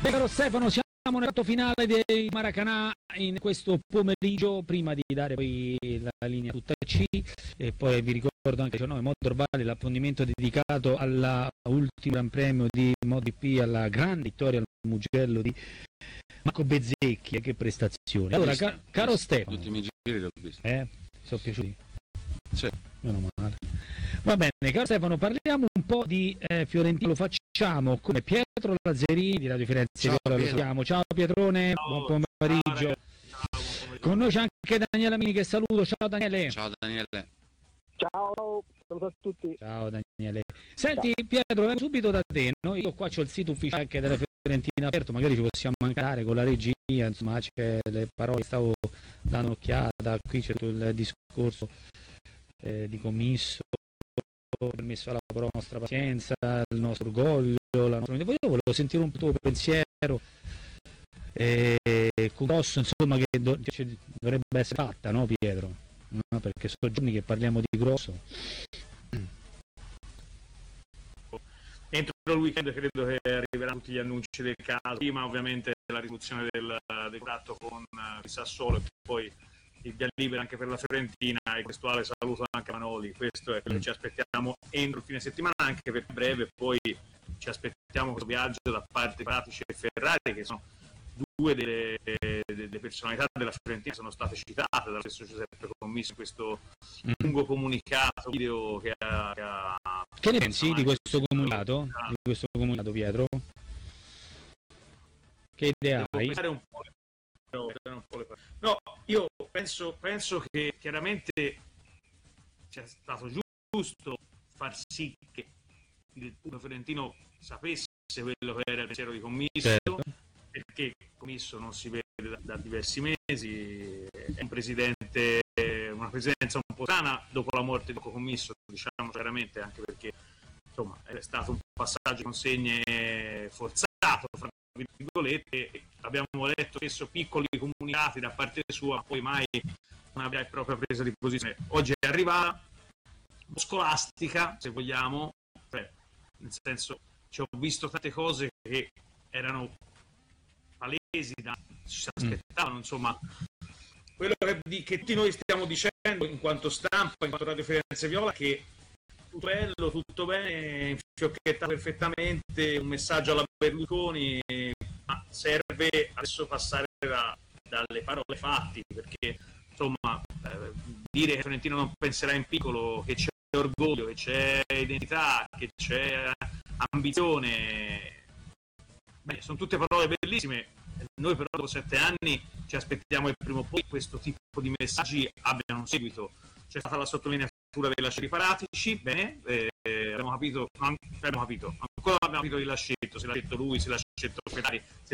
Caro Stefano, siamo nel fatto finale del Maracanã in questo pomeriggio. Prima di dare poi la linea tutta C, e poi vi ricordo anche 19 Motor Valley, l'approfondimento dedicato all'ultimo Gran Premio di MotoGP, alla grande vittoria al Mugello di Marco Bezzecchi. Che prestazione! Allora, caro Stefano, tutti i miei giri li ho visti. sono piaciuti? Sì. Meno male. Va bene, caro Stefano, parliamo un po' di Fiorentina. Lo facciamo come Pietro Lazzarini di Radio Firenze. Ciao Pietrone, ciao, buon pomeriggio. Ciao. Con noi c'è anche Daniele Amini, che saluto. Ciao Daniele. Ciao Daniele. Ciao, saluto a tutti. Ciao Daniele. Senti Pietro, vengo subito da te. Io qua c'ho il sito ufficiale anche della Fiorentina aperto, magari ci possiamo mancare con la regia, insomma c'è le parole, stavo dando un'occhiata, qui c'è il discorso di Commisso, permesso alla nostra pazienza, il nostro orgoglio, la nostra... Io volevo sentire un po' il tuo pensiero con Grosso, insomma, che dovrebbe essere fatta, no Pietro? No, perché sono giorni che parliamo di Grosso. Entro il weekend credo che arriveranno tutti gli annunci del caso, prima ovviamente la risoluzione del contratto con il Sassuolo e poi il via libera anche per la Fiorentina, e questuale saluto anche Manoli. Questo è quello che ci aspettiamo entro il fine settimana, anche perché breve poi ci aspettiamo questo viaggio da parte di Pratici e Ferrari, che sono due delle personalità della Fiorentina, sono state citate dallo stesso Giuseppe Commisso in questo lungo comunicato video che ha Che ne pensi di questo comunicato? Di questo comunicato, Pietro? Che idea hai? No, io penso che chiaramente sia stato giusto far sì che il pubblico fiorentino sapesse quello che era il pensiero di Commisso, certo, perché Commisso non si vede da diversi mesi, è un presidente, una presidenza un po' strana dopo la morte di Commisso, diciamo chiaramente, anche perché insomma è stato un passaggio di consegne forzato, fra virgolette. Abbiamo letto spesso piccoli comunicati da parte sua, poi mai una vera e propria presa di posizione. Oggi è arrivata scolastica, se vogliamo, nel senso, ci ho visto tante cose che erano palesi, ci si aspettavano, insomma, quello che tutti noi stiamo dicendo in quanto stampa, in quanto Radio Firenze Viola, che tutto bello, tutto bene, infiocchettato perfettamente, un messaggio alla Berlusconi, ma serve adesso passare dalle parole ai fatti, perché insomma dire che Fiorentino non penserà in piccolo, che c'è orgoglio, che c'è identità, che c'è ambizione, beh, sono tutte parole bellissime. Noi però dopo 7 anni ci aspettiamo che prima o poi questo tipo di messaggi abbiano un seguito. C'è stata la sottolineatura dei lasciati Paratici, bene, abbiamo capito, ancora non abbiamo capito di Lascetto, se l'ha detto lui, se l'ha detto Ferrari, se